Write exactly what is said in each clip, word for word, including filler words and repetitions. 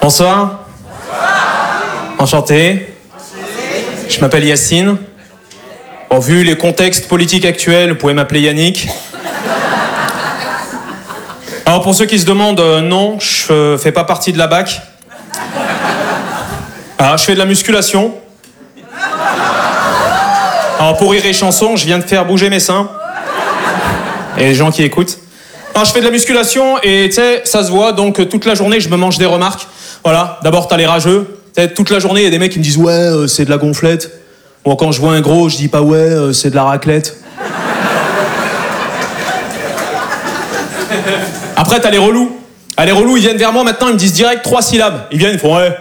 Bonsoir. Enchanté. Je m'appelle Yacine. Bon, vu les contextes politiques actuels, vous pouvez m'appeler Yannick. Alors pour ceux qui se demandent, euh, non, je euh, fais pas partie de la B A C. Alors je fais de la musculation. Alors pour rire et chanson, je viens de faire bouger mes seins. Et les gens qui écoutent. Alors je fais de la musculation et tu sais, ça se voit, donc euh, toute la journée je me mange des remarques. Voilà, d'abord t'as les rageux. T'sais, toute la journée il y a des mecs qui me disent ouais, euh, c'est de la gonflette. Bon, quand je vois un gros, je dis pas ouais, euh, c'est de la raclette. Après, t'as les relous. Ah, les relous, ils viennent vers moi maintenant, ils me disent direct trois syllabes. Ils viennent, ils font ouais.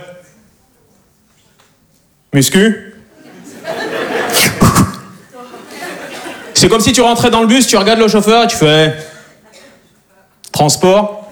Muscu. C'est comme si tu rentrais dans le bus, tu regardes le chauffeur et tu fais transport.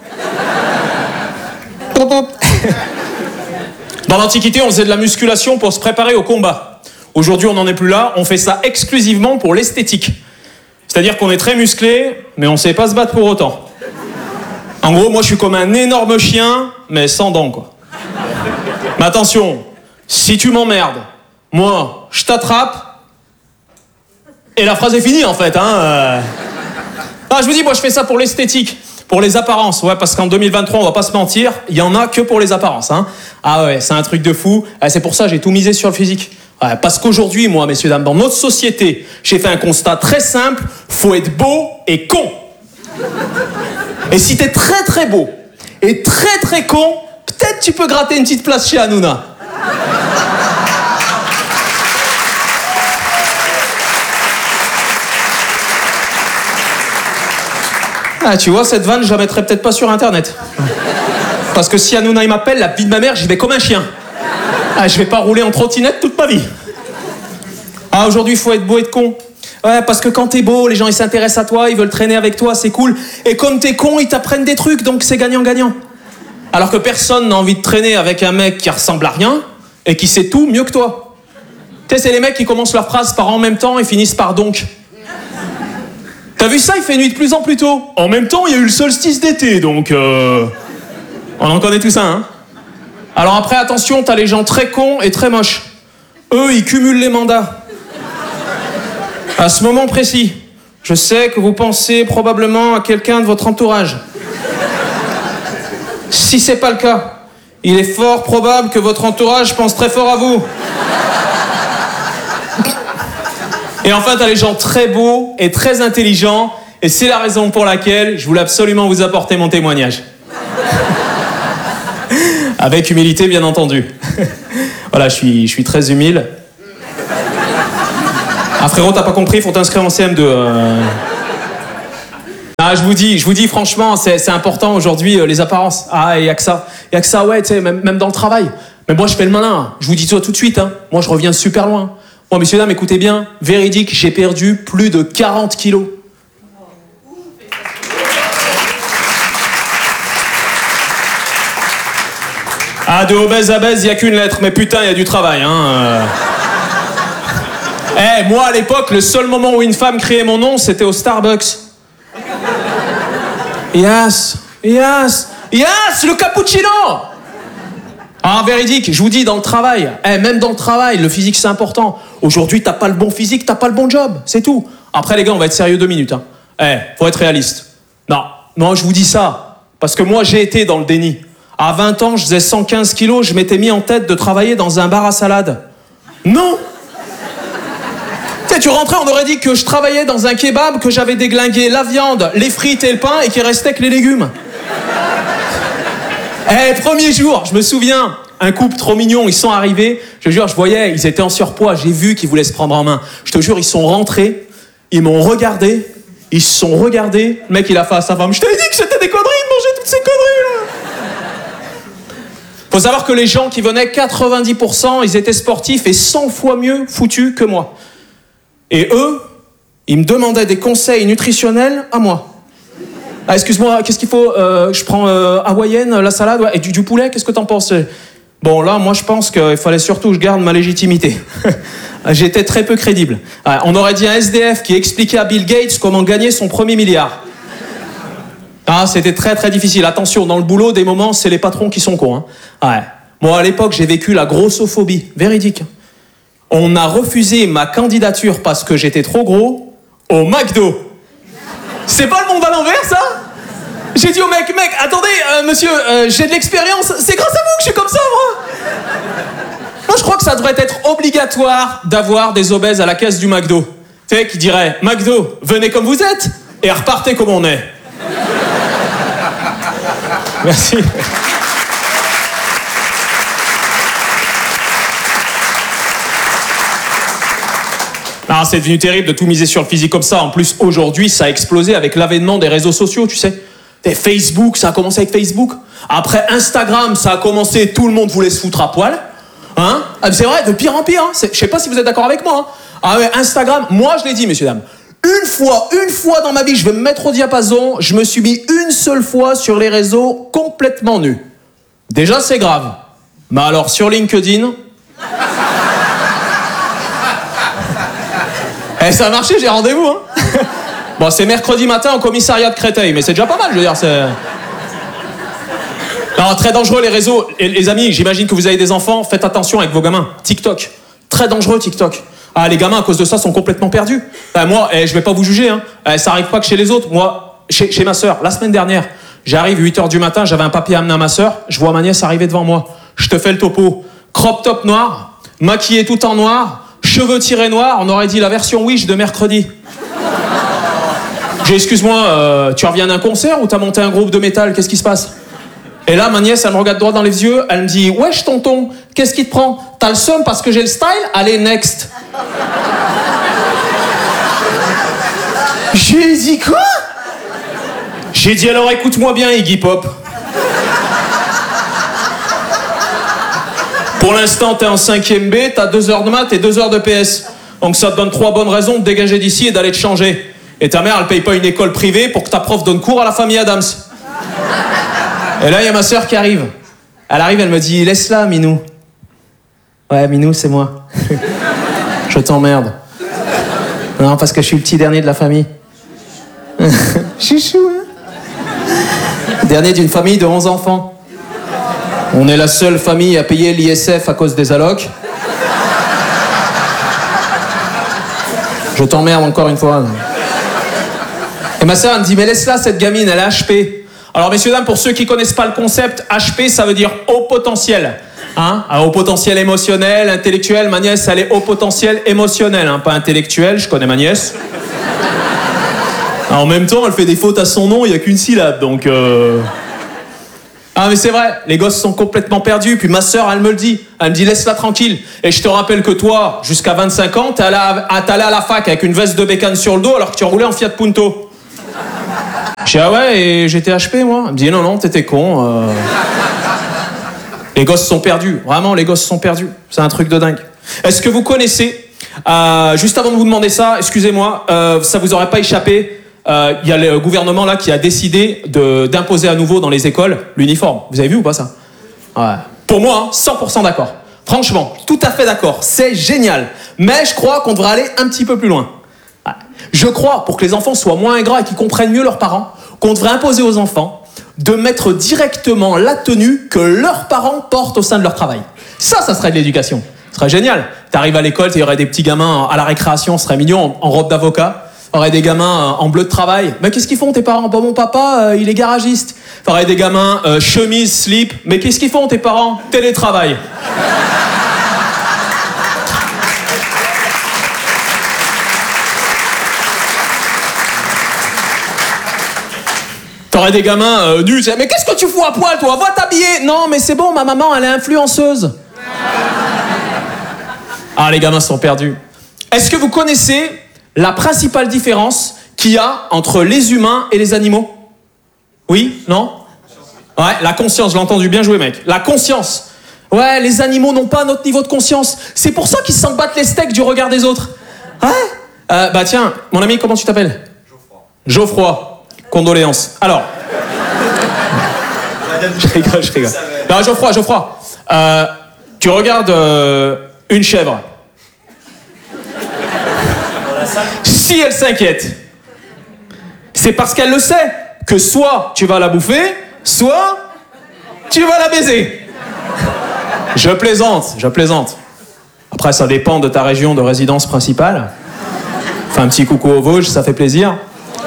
Dans l'Antiquité, on faisait de la musculation pour se préparer au combat. Aujourd'hui, on n'en est plus là, on fait ça exclusivement pour l'esthétique. C'est-à-dire qu'on est très musclé, mais on ne sait pas se battre pour autant. En gros, moi, je suis comme un énorme chien, mais sans dents, quoi. Mais attention, si tu m'emmerdes, moi, je t'attrape, et la phrase est finie, en fait, hein. Ah, je vous dis, moi, je fais ça pour l'esthétique, pour les apparences, ouais, parce qu'en deux mille vingt-trois, on va pas se mentir, il y en a que pour les apparences, hein. Ah ouais, c'est un truc de fou. C'est pour ça que j'ai tout misé sur le physique. Ouais, parce qu'aujourd'hui, moi, messieurs, dames, dans notre société, j'ai fait un constat très simple, faut être beau et con. Et si t'es très très beau et très très con, peut-être tu peux gratter une petite place chez Hanouna. Ah, tu vois, cette vanne, je la mettrai peut-être pas sur Internet. Parce que si Hanouna il m'appelle, la vie de ma mère, j'y vais comme un chien. Ah, je vais pas rouler en trottinette toute ma vie. Ah, aujourd'hui, il faut être beau et être con. Ouais, parce que quand t'es beau, les gens ils s'intéressent à toi, ils veulent traîner avec toi, c'est cool. Et comme t'es con, ils t'apprennent des trucs, donc c'est gagnant-gagnant. Alors que personne n'a envie de traîner avec un mec qui ressemble à rien et qui sait tout mieux que toi. Tu sais, c'est les mecs qui commencent leur phrase par en même temps et finissent par donc. T'as vu ça, il fait nuit de plus en plus tôt. En même temps, il y a eu le solstice d'été, donc euh... on en connaît tout ça, hein. Alors après, attention, t'as les gens très cons et très moches. Eux, ils cumulent les mandats. À ce moment précis, je sais que vous pensez probablement à quelqu'un de votre entourage. Si c'est pas le cas, il est fort probable que votre entourage pense très fort à vous. Et enfin, t'as les gens très beaux et très intelligents, et c'est la raison pour laquelle je voulais absolument vous apporter mon témoignage. Avec humilité, bien entendu. Voilà, je suis, je suis très humile. Ah frérot, t'as pas compris, faut t'inscrire en C M deux. Euh... Ah, je vous dis, je vous dis franchement, c'est, c'est important aujourd'hui, euh, les apparences. Ah, il y a que ça. Il y a que ça, ouais, tu sais, même, même dans le travail. Mais moi, je fais le malin. Hein. Je vous dis ça tout de suite. Hein. Moi, je reviens super loin. Moi, messieurs, dames, écoutez bien. Véridique, j'ai perdu plus de quarante kilos. Ah, de obèse à baise, il n'y a qu'une lettre. Mais putain, il y a du travail, hein. Euh... Eh, hey, moi, à l'époque, le seul moment où une femme criait mon nom, c'était au Starbucks. Yes, yes, yes, le cappuccino. Ah, véridique, je vous dis, dans le travail, eh, hey, même dans le travail, le physique, c'est important. Aujourd'hui, t'as pas le bon physique, t'as pas le bon job, c'est tout. Après, les gars, on va être sérieux deux minutes. Hein. Eh, hey, faut être réaliste. Non, non, je vous dis ça, parce que moi, j'ai été dans le déni. À vingt ans, je faisais cent quinze kilos, je m'étais mis en tête de travailler dans un bar à salade. Non. Tu rentrais, on aurait dit que je travaillais dans un kebab, que j'avais déglingué la viande, les frites et le pain et qu'il restait que les légumes. Eh, hey, premier jour, je me souviens, un couple trop mignon, ils sont arrivés, je te jure, je voyais, ils étaient en surpoids, j'ai vu qu'ils voulaient se prendre en main. Je te jure, ils sont rentrés, ils m'ont regardé, ils se sont regardés, le mec il a fait à sa femme, je t'avais dit que c'était des conneries de manger toutes ces conneries là. Faut savoir que les gens qui venaient, quatre-vingt-dix pour cent, ils étaient sportifs et cent fois mieux foutus que moi. Et eux, ils me demandaient des conseils nutritionnels à moi. Ah, excuse-moi, qu'est-ce qu'il faut euh, Je prends euh, hawaïenne, la salade, ouais, et du, du poulet, qu'est-ce que t'en penses? Bon, là, moi, je pense qu'il fallait surtout que je garde ma légitimité. J'étais très peu crédible. Ouais, on aurait dit un S D F qui expliquait à Bill Gates comment gagner son premier milliard. Ah, c'était très très difficile. Attention, dans le boulot, des moments, c'est les patrons qui sont cons. Hein. Ouais. Moi, à l'époque, j'ai vécu la grossophobie. Véridique. On a refusé ma candidature parce que j'étais trop gros au McDo. C'est pas le monde à l'envers, ça? J'ai dit au mec, mec, attendez, euh, monsieur, euh, j'ai de l'expérience. C'est grâce à vous que je suis comme ça, moi. Moi, je crois que ça devrait être obligatoire d'avoir des obèses à la caisse du McDo. Tu sais, qui dirait, McDo, venez comme vous êtes et repartez comme on est. Merci. Ah, c'est devenu terrible de tout miser sur le physique comme ça. En plus, aujourd'hui, ça a explosé avec l'avènement des réseaux sociaux, tu sais. Et Facebook, ça a commencé avec Facebook. Après, Instagram, ça a commencé, tout le monde voulait se foutre à poil. Hein? Ah, c'est vrai, de pire en pire. Hein. Je sais pas si vous êtes d'accord avec moi. Hein. Ah ouais, Instagram, moi je l'ai dit, messieurs, dames. Une fois, une fois dans ma vie, je vais me mettre au diapason, je me suis mis une seule fois sur les réseaux complètement nu. Déjà, c'est grave. Mais alors, sur LinkedIn... Eh, ça a marché, j'ai rendez-vous, hein. Bon, c'est mercredi matin au commissariat de Créteil, mais c'est déjà pas mal, je veux dire, c'est... Non, très dangereux, les réseaux. Et les amis, j'imagine que vous avez des enfants, faites attention avec vos gamins. TikTok. Très dangereux, TikTok. Ah, les gamins, à cause de ça, sont complètement perdus. Ben, moi, eh, je vais pas vous juger, hein. Eh, ça arrive pas que chez les autres. Moi, chez, chez ma sœur, la semaine dernière, j'arrive huit heures du matin, j'avais un papier à amener à ma sœur, je vois ma nièce arriver devant moi. Je te fais le topo. Crop top noir, maquillée tout en noir, cheveux tirés noirs, on aurait dit la version Wish de mercredi. J'ai, excuse-moi, euh, tu reviens d'un concert ou t'as monté un groupe de métal, qu'est-ce qui se passe? Et là, ma nièce, elle me regarde droit dans les yeux, elle me dit « Wesh, tonton, qu'est-ce qui te prend? T'as le seum parce que j'ai le style? Allez, next !» J'ai dit quoi? J'ai dit « Alors écoute-moi bien, Iggy Pop. Pour l'instant, t'es en cinquième B, t'as deux heures de maths et deux heures de P S. Donc ça te donne trois bonnes raisons de dégager d'ici et d'aller te changer. Et ta mère, elle paye pas une école privée pour que ta prof donne cours à la famille Adams. » Et là, il y a ma sœur qui arrive. Elle arrive, elle me dit « Laisse-la, Minou. » Ouais, Minou, c'est moi. Je t'emmerde. Non, parce que je suis le petit dernier de la famille. Chouchou, hein? Dernier d'une famille de onze enfants. On est la seule famille à payer l'I S F à cause des allocs. Je t'emmerde encore une fois. Et ma sœur, elle me dit « Mais laisse-la, cette gamine, elle est H P. » Alors, messieurs, dames, pour ceux qui connaissent pas le concept, H P, ça veut dire haut potentiel. Hein? Haut potentiel émotionnel, intellectuel. Ma nièce, elle est haut potentiel émotionnel, hein, pas intellectuel. Je connais ma nièce. Alors, en même temps, elle fait des fautes à son nom, il n'y a qu'une syllabe, donc... Euh... Ah, mais c'est vrai, les gosses sont complètement perdus. Puis ma sœur, elle me le dit. Elle me dit, laisse-la tranquille. Et je te rappelle que toi, jusqu'à vingt-cinq ans, t'es allé à, t'es allé à la fac avec une veste de bécane sur le dos alors que tu roulais en Fiat Punto. J'ai dit, ah ouais, et j'étais H P, moi? Elle me dit, non, non, t'étais con. Euh... Les gosses sont perdus. Vraiment, les gosses sont perdus. C'est un truc de dingue. Est-ce que vous connaissez, euh, juste avant de vous demander ça, excusez-moi, euh, ça vous aurait pas échappé, il euh, y a le gouvernement là qui a décidé de, d'imposer à nouveau dans les écoles l'uniforme. Vous avez vu ou pas ça? Ouais. Pour moi, hein, cent pour cent d'accord. Franchement, tout à fait d'accord. C'est génial. Mais je crois qu'on devrait aller un petit peu plus loin. Ouais. Je crois, pour que les enfants soient moins ingrats et qu'ils comprennent mieux leurs parents, qu'on devrait imposer aux enfants de mettre directement la tenue que leurs parents portent au sein de leur travail. Ça, ça serait de l'éducation. Ce serait génial. T'arrives à l'école, il y aurait des petits gamins à la récréation, ce serait mignon, en, en robe d'avocat. Il y aurait des gamins en bleu de travail. Mais qu'est-ce qu'ils font tes parents? Bon, mon papa, euh, il est garagiste. Il y aurait des gamins euh, chemise, slip. Mais qu'est-ce qu'ils font tes parents? Télétravail. T'aurais des gamins euh, nus. Mais qu'est-ce que tu fous à poil, toi? Va t'habiller. Non, mais c'est bon, ma maman, elle est influenceuse. Ah, les gamins sont perdus. Est-ce que vous connaissez la principale différence qu'il y a entre les humains et les animaux? Oui? Non? Ouais, la conscience, je l'ai entendu, bien joué, mec. La conscience. Ouais, les animaux n'ont pas notre niveau de conscience. C'est pour ça qu'ils s'en battent les steaks du regard des autres. Ouais? euh, Bah tiens, mon ami, comment tu t'appelles? Geoffroy. Geoffroy. Condoléances. Alors. je rigole, je rigole. Non, Geoffroy, Geoffroy. Euh, tu regardes euh, une chèvre. Si elle s'inquiète, c'est parce qu'elle le sait que soit tu vas la bouffer, soit tu vas la baiser. Je plaisante, je plaisante. Après, ça dépend de ta région de résidence principale. Enfin, un petit coucou aux Vosges, ça fait plaisir.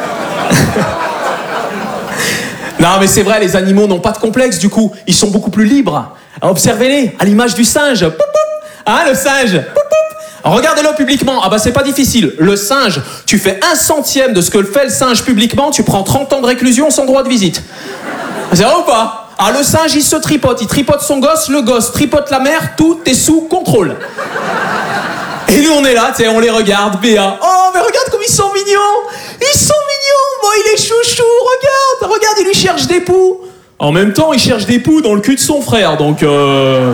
Non, mais c'est vrai, les animaux n'ont pas de complexe, du coup. Ils sont beaucoup plus libres. Observez-les, à l'image du singe. Poup, poup. Hein, le singe. Poup, poup. Regardez-le publiquement. Ah bah, c'est pas difficile. Le singe, tu fais un centième de ce que fait le singe publiquement, tu prends trente ans de réclusion sans droit de visite. C'est vrai ou pas? Ah, le singe, il se tripote. Il tripote son gosse, le gosse tripote la mère, tout est sous contrôle. Et nous, on est là, tu sais, on les regarde, Béa. Oh, mais regarde comme ils sont mignons. Ils sont mignons. Moi, il est chouchou. Regarde, regarde, il lui cherche des poux. En même temps, il cherche des poux dans le cul de son frère, donc... Euh...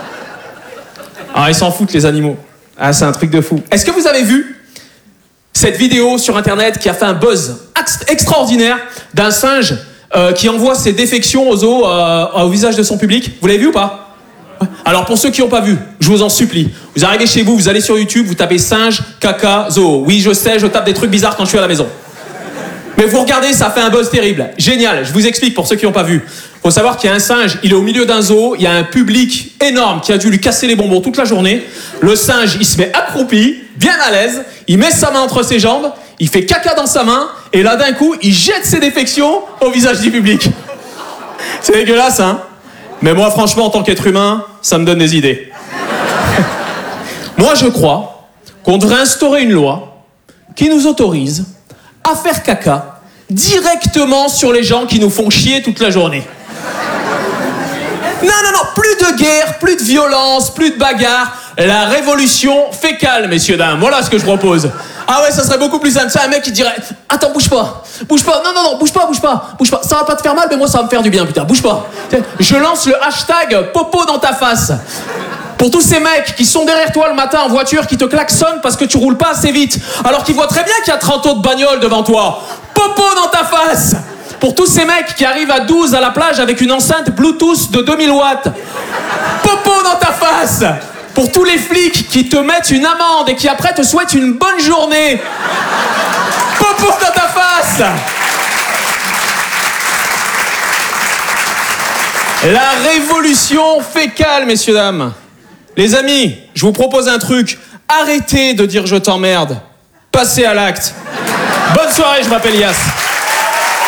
Ah, ils s'en foutent, les animaux. Ah, c'est un truc de fou. Est-ce que vous avez vu cette vidéo sur Internet qui a fait un buzz extraordinaire d'un singe euh, qui envoie ses défections aux os, euh, au visage de son public? Vous l'avez vu ou pas? Alors pour ceux qui n'ont pas vu, je vous en supplie, vous arrivez chez vous, vous allez sur YouTube, vous tapez singe, caca, zoo. Oui, je sais, je tape des trucs bizarres quand je suis à la maison. Mais vous regardez, ça fait un buzz terrible. Génial, je vous explique pour ceux qui n'ont pas vu. Faut savoir qu'il y a un singe, il est au milieu d'un zoo, il y a un public énorme qui a dû lui casser les bonbons toute la journée. Le singe, il se met accroupi, bien à l'aise, il met sa main entre ses jambes, il fait caca dans sa main, et là d'un coup, il jette ses défections au visage du public. C'est dégueulasse, hein? Mais moi, franchement, en tant qu'être humain, ça me donne des idées. Moi, je crois qu'on devrait instaurer une loi qui nous autorise à faire caca directement sur les gens qui nous font chier toute la journée. Non, non, non, plus de guerre, plus de violence, plus de bagarre. La révolution fécale, messieurs, dames. Voilà ce que je propose. Ah ouais, ça serait beaucoup plus simple. C'est un mec qui dirait « Attends, bouge pas, bouge pas, non, non, non, bouge pas, bouge pas, bouge pas. Ça va pas te faire mal, mais moi, ça va me faire du bien, putain, bouge pas. » Je lance le hashtag « Popo dans ta face ». Pour tous ces mecs qui sont derrière toi le matin en voiture, qui te klaxonnent parce que tu roules pas assez vite, alors qu'ils voient très bien qu'il y a trente autres bagnoles devant toi. Popo dans ta face. Pour tous ces mecs qui arrivent à douze à la plage avec une enceinte Bluetooth de deux mille watts. Popo dans ta face. Pour tous les flics qui te mettent une amende et qui après te souhaitent une bonne journée. Popo dans ta face. La révolution fécale, messieurs, dames. Les amis, je vous propose un truc. Arrêtez de dire je t'emmerde. Passez à l'acte. Bonne soirée, je m'appelle Yass.